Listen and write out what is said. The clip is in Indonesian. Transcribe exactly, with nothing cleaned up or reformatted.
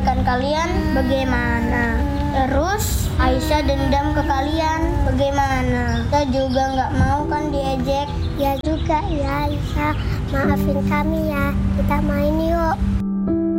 kebaikan kalian bagaimana? Terus Aisyah dendam ke kalian bagaimana? Kita juga nggak mau kan diejek. Ya juga ya Aisyah, maafin kami ya, kita main yuk.